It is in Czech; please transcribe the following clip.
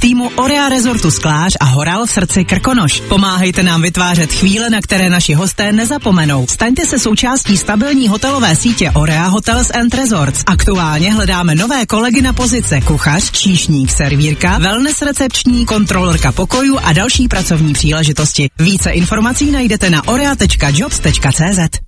týmu Orea Resortu Sklář a Horal v srdci Krkonoš. Pomáhejte nám vytvářet chvíle, na které naši hosté nezapomenou. Staňte se součástí stabilní hotelové sítě Orea Hotels & Resorts. Aktuálně hledáme nové kolegy na pozice kuchař, číšník, servírka, wellness recepční, kontrolorka pokojů a další pracovní příležitosti. Více informací najdete na orea.jobs.cz.